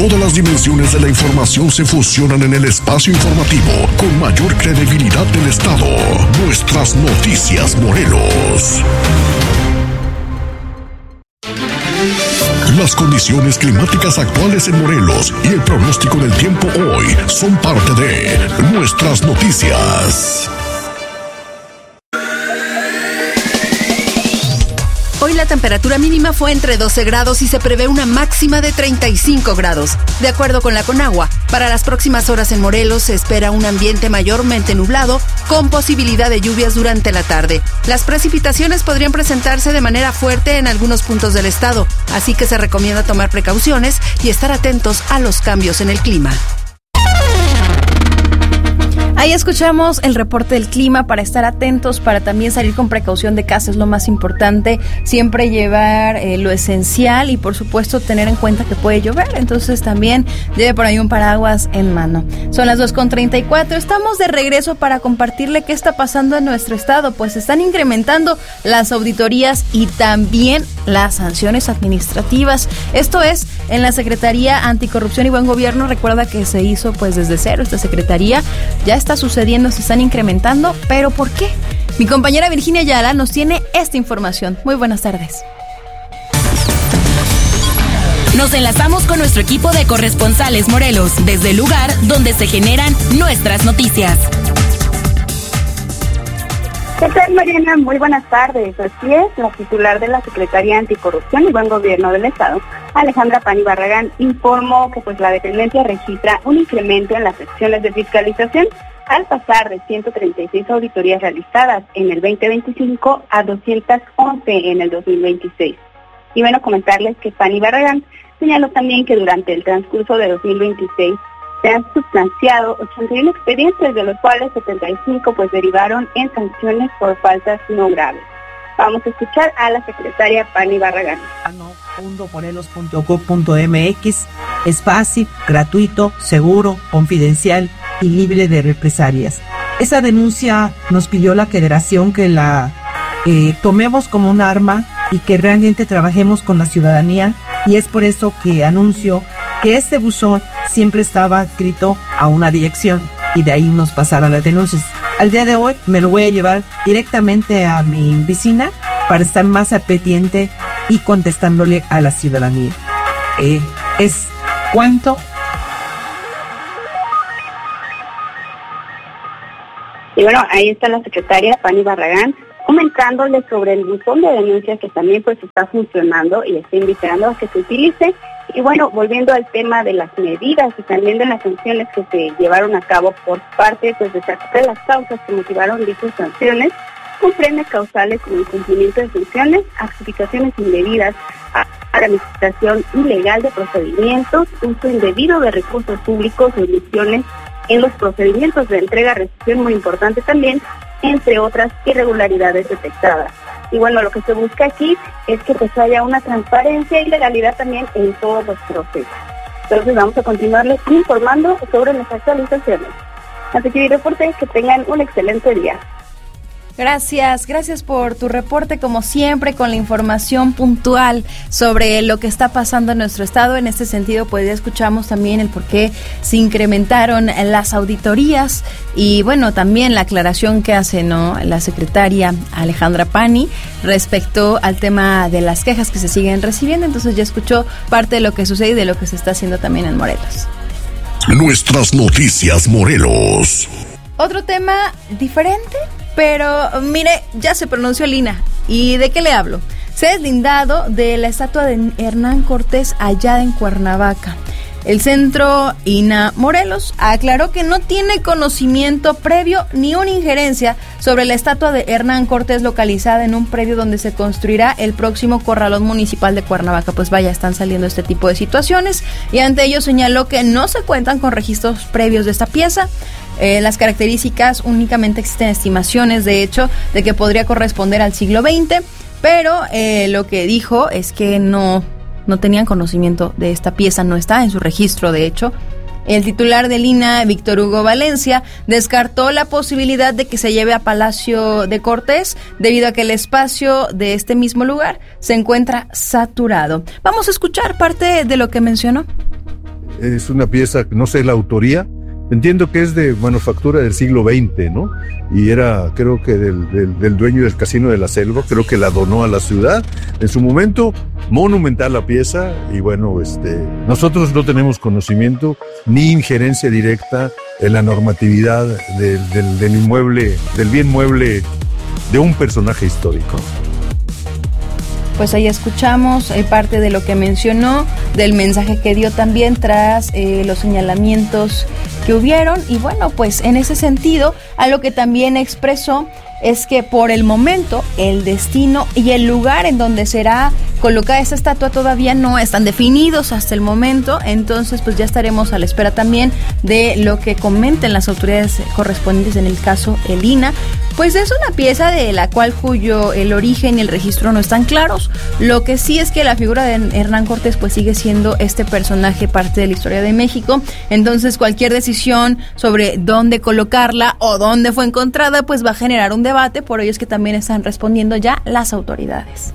todas las dimensiones de la información se fusionan en el espacio informativo con mayor credibilidad del Estado. Nuestras Noticias Morelos. Las condiciones climáticas actuales en Morelos y el pronóstico del tiempo hoy son parte de Nuestras Noticias. Hoy la temperatura mínima fue entre 12 grados y se prevé una máxima de 35 grados. De acuerdo con la Conagua, para las próximas horas en Morelos se espera un ambiente mayormente nublado con posibilidad de lluvias durante la tarde. Las precipitaciones podrían presentarse de manera fuerte en algunos puntos del estado, así que se recomienda tomar precauciones y estar atentos a los cambios en el clima. Ahí escuchamos el reporte del clima para estar atentos, para también salir con precaución de casa, es lo más importante, siempre llevar lo esencial y por supuesto tener en cuenta que puede llover, entonces también lleve por ahí un paraguas en mano. Son las 2:34, estamos de regreso para compartirle qué está pasando en nuestro estado, pues están incrementando las auditorías y también las sanciones administrativas. Esto es en la Secretaría Anticorrupción y Buen Gobierno. Recuerda que se hizo pues desde cero esta secretaría, ya está sucediendo, se están incrementando, pero ¿por qué? Mi compañera Virginia Ayala nos tiene esta información. Muy buenas tardes. Nos enlazamos con nuestro equipo de corresponsales Morelos, desde el lugar donde se generan nuestras noticias. ¿Qué tal, Mariana? Muy buenas tardes. Así es, la titular de la Secretaría Anticorrupción y Buen Gobierno del Estado, Alejandra Pani Barragán, informó que la dependencia registra un incremento en las secciones de fiscalización al pasar de 136 auditorías realizadas en el 2025 a 211 en el 2026. Y bueno, comentarles que Pani Barragán señaló también que durante el transcurso de 2026 se han sustanciado 81 expedientes, de los cuales 75 derivaron en sanciones por faltas no graves. Vamos a escuchar a la secretaria Pani Barragán. .morelos.gov.mx es fácil, gratuito, seguro, confidencial y libre de represalias. Esa denuncia nos pidió la Federación que la tomemos como un arma y que realmente trabajemos con la ciudadanía, y es por eso que anuncio que este buzón siempre estaba adscrito a una dirección y de ahí nos pasaron las denuncias. Al día de hoy me lo voy a llevar directamente a mi oficina para estar más al pendiente y contestándole a la ciudadanía. ¿Es cuánto? Y bueno, ahí está la secretaria Pani Barragán comentándole sobre el buzón de denuncias que también está funcionando y está invitando a que se utilice. Y bueno, volviendo al tema de las medidas y también de las sanciones que se llevaron a cabo por parte de las causas que motivaron dichas sanciones, comprende causales como incumplimiento de funciones, adjudicaciones indebidas, administración ilegal de procedimientos, uso indebido de recursos públicos, omisiones en los procedimientos de entrega-recepción, muy importante también, entre otras irregularidades detectadas. Y bueno, lo que se busca aquí es que haya una transparencia y legalidad también en todos los procesos. Entonces vamos a continuarles informando sobre las actualizaciones. Así que mi reporte es que tengan un excelente día. Gracias por tu reporte, como siempre, con la información puntual sobre lo que está pasando en nuestro estado. En este sentido, pues ya escuchamos también el por qué se incrementaron las auditorías y bueno, también la aclaración que hace la secretaria Alejandra Pani respecto al tema de las quejas que se siguen recibiendo. Entonces ya escuchó parte de lo que sucede y de lo que se está haciendo también en Morelos. Nuestras Noticias Morelos. Otro tema diferente, pero mire, ya se pronunció Lina. ¿Y de qué le hablo? Se ha deslindado de la estatua de Hernán Cortés allá en Cuernavaca. El Centro INA Morelos aclaró que no tiene conocimiento previo ni una injerencia sobre la estatua de Hernán Cortés localizada en un predio donde se construirá el próximo corralón municipal de Cuernavaca. Pues vaya, están saliendo este tipo de situaciones y ante ello señaló que no se cuentan con registros previos de esta pieza. Las características únicamente existen estimaciones, de hecho, de que podría corresponder al siglo XX, pero lo que dijo es que no tenían conocimiento de esta pieza, no está en su registro, de hecho. El titular del INA, Víctor Hugo Valencia, descartó la posibilidad de que se lleve a Palacio de Cortés debido a que el espacio de este mismo lugar se encuentra saturado. Vamos a escuchar parte de lo que mencionó. es una pieza, no sé la autoría, entiendo que es de manufactura del siglo XX, ¿no? Y era, creo que del dueño del Casino de la Selva, creo que la donó a la ciudad. En su momento, monumental la pieza, y bueno, nosotros no tenemos conocimiento ni injerencia directa en la normatividad del inmueble, del bien mueble de un personaje histórico. Pues ahí escuchamos parte de lo que mencionó, del mensaje que dio también tras los señalamientos que hubieron. Y bueno, pues en ese sentido, a lo que también expresó es que por el momento el destino y el lugar en donde será colocada esta estatua todavía no están definidos hasta el momento. Entonces pues ya estaremos a la espera también de lo que comenten las autoridades correspondientes, en el caso el INAH. Pues es una pieza de la cual cuyo el origen y el registro no están claros. Lo que sí es que la figura de Hernán Cortés pues sigue siendo este personaje parte de la historia de México. Entonces cualquier decisión sobre dónde colocarla o dónde fue encontrada pues va a generar un debate. Por ello es que también están respondiendo ya las autoridades.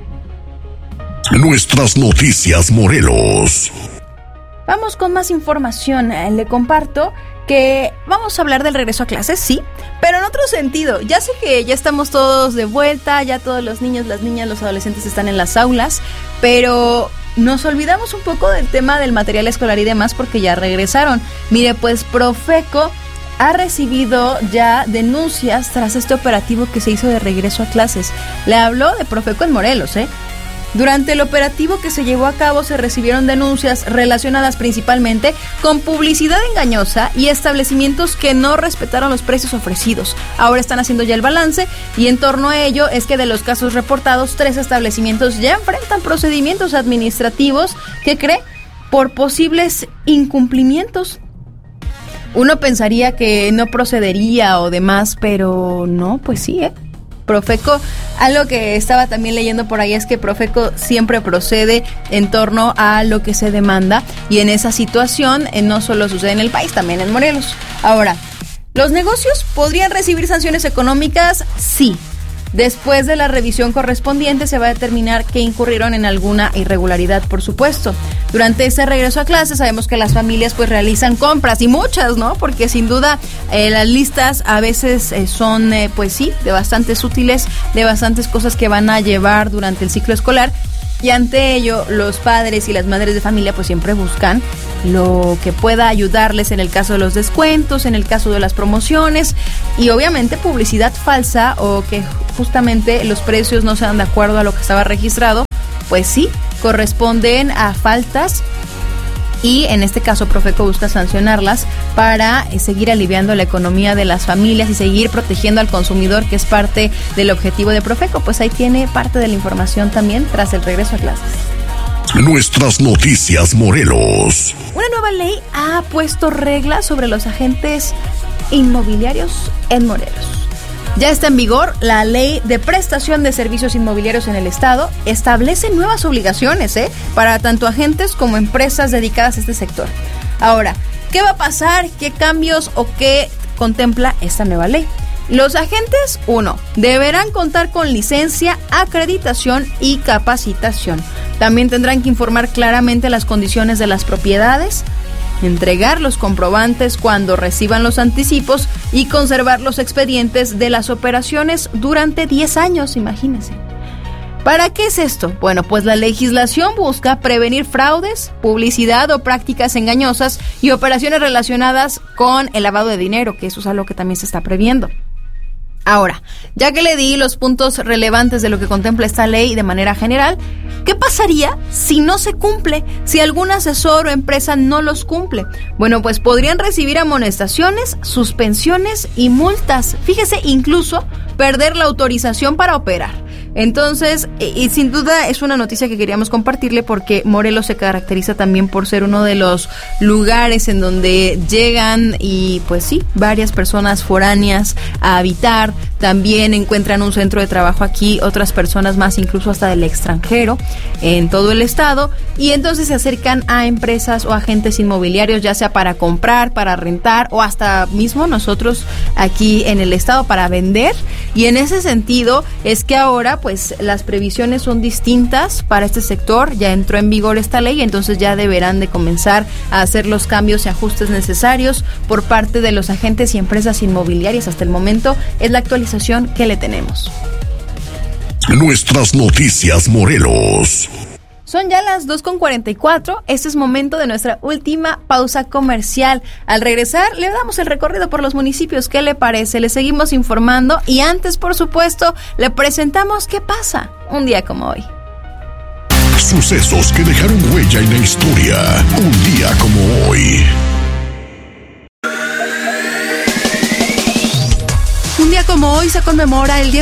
Nuestras noticias Morelos. Vamos con más información. Le comparto que vamos a hablar del regreso a clases, sí, pero en otro sentido. Ya sé que ya estamos todos de vuelta, ya todos los niños, las niñas, los adolescentes están en las aulas, pero nos olvidamos un poco del tema del material escolar y demás porque ya regresaron. Mire, pues Profeco ha recibido ya denuncias tras este operativo que se hizo de regreso a clases. Le habló de Profeco en Morelos, Durante el operativo que se llevó a cabo se recibieron denuncias relacionadas principalmente con publicidad engañosa y establecimientos que no respetaron los precios ofrecidos. Ahora están haciendo ya el balance y en torno a ello es que de los casos reportados, 3 establecimientos ya enfrentan procedimientos administrativos, ¿qué cree? Por posibles incumplimientos. Uno pensaría que no procedería o demás, pero no, pues sí, Profeco, algo que estaba también leyendo por ahí es que Profeco siempre procede en torno a lo que se demanda y en esa situación no solo sucede en el país, también en Morelos. Ahora, ¿los negocios podrían recibir sanciones económicas? Sí. Después de la revisión correspondiente se va a determinar que incurrieron en alguna irregularidad, por supuesto. Durante ese regreso a clases sabemos que las familias pues realizan compras y muchas, ¿no? Porque sin duda las listas a veces son pues sí, de bastantes útiles, de bastantes cosas que van a llevar durante el ciclo escolar. Y ante ello, los padres y las madres de familia pues siempre buscan lo que pueda ayudarles en el caso de los descuentos, en el caso de las promociones y obviamente publicidad falsa o que justamente los precios no sean de acuerdo a lo que estaba registrado, pues sí, corresponden a faltas. Y en este caso Profeco busca sancionarlas para seguir aliviando la economía de las familias y seguir protegiendo al consumidor, que es parte del objetivo de Profeco. Pues ahí tiene parte de la información también tras el regreso a clases. Nuestras noticias Morelos. Una nueva ley ha puesto reglas sobre los agentes inmobiliarios en Morelos. Ya está en vigor la ley de prestación de servicios inmobiliarios en el estado. Establece nuevas obligaciones para tanto agentes como empresas dedicadas a este sector. Ahora, ¿qué va a pasar? ¿Qué cambios o qué contempla esta nueva ley? Los agentes, 1, deberán contar con licencia, acreditación y capacitación. También tendrán que informar claramente las condiciones de las propiedades, entregar los comprobantes cuando reciban los anticipos y conservar los expedientes de las operaciones durante 10 años, imagínense. ¿Para qué es esto? Bueno, pues la legislación busca prevenir fraudes, publicidad o prácticas engañosas y operaciones relacionadas con el lavado de dinero, que eso es algo que también se está previendo. Ahora, ya que le di los puntos relevantes de lo que contempla esta ley de manera general, ¿qué pasaría si no se cumple? Si algún asesor o empresa no los cumple. Bueno, pues podrían recibir amonestaciones, suspensiones y multas. Fíjese, incluso perder la autorización para operar. Entonces, y sin duda es una noticia que queríamos compartirle porque Morelos se caracteriza también por ser uno de los lugares en donde llegan y pues sí, varias personas foráneas a habitar. También encuentran un centro de trabajo aquí, otras personas más, incluso hasta del extranjero, en todo el estado. Y entonces se acercan a empresas o agentes inmobiliarios, ya sea para comprar, para rentar o hasta mismo nosotros aquí en el estado para vender. Y en ese sentido es que ahora pues las previsiones son distintas para este sector. Ya entró en vigor esta ley, entonces ya deberán de comenzar a hacer los cambios y ajustes necesarios por parte de los agentes y empresas inmobiliarias. Hasta el momento es la actualización que le tenemos. Nuestras noticias Morelos. Son ya las 2:44, este es momento de nuestra última pausa comercial. Al regresar, le damos el recorrido por los municipios. ¿Qué le parece? Le seguimos informando y antes, por supuesto, le presentamos qué pasa un día como hoy. Sucesos que dejaron huella en la historia. Un día como hoy. Un día como hoy se conmemora el Día